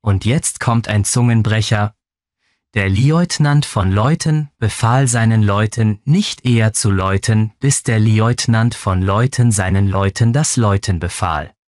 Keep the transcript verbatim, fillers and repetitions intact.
Und jetzt kommt ein Zungenbrecher. Der Lieutenant von Leuten befahl seinen Leuten, nicht eher zu läuten, bis der Lieutenant von Leuten seinen Leuten das Läuten befahl.